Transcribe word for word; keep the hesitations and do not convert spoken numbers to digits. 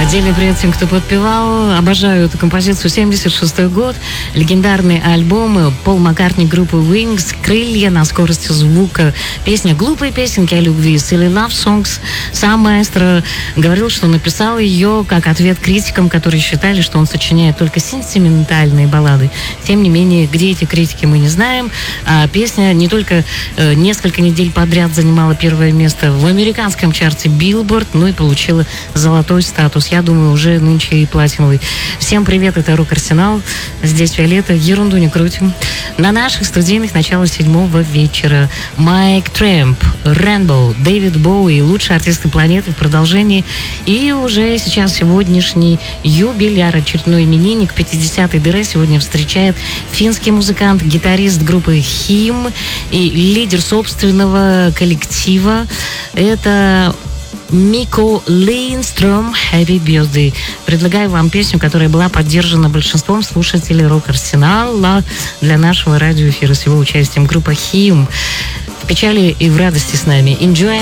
Отдельный привет всем, кто подпевал. Обожаю эту композицию. семьдесят шестой год. Легендарный альбом Пол Маккартни группы Wings. «Крылья на скорости звука». Песня «Глупые песенки о любви». Silly Love Songs. Сам маэстро говорил, что написал ее как ответ критикам, которые считали, что он сочиняет только сентиментальные баллады. Тем не менее, где эти критики, мы не знаем. А песня не только э, несколько недель подряд занимала первое место в американском чарте Billboard, но и получила золотой статус. Я думаю, уже нынче и платиновый. Всем привет, это Рок-Арсенал. Здесь Виолетта, ерунду не крутим. На наших студийных начало седьмого вечера. Майк Трэмп, Рэнбоу, Дэвид Боуи, лучшие артисты планеты в продолжении. И уже сейчас сегодняшний юбиляр, очередной именинник, пятидесятый дыры, сегодня встречает финский музыкант, гитарист группы Хим и лидер собственного коллектива. Это Микко Линдстром, Happy Birthday. Предлагаю вам песню, которая была поддержана большинством слушателей Рок-Арсенала для нашего радиоэфира с его участием. Группа Хим в печали и в радости с нами. Enjoy.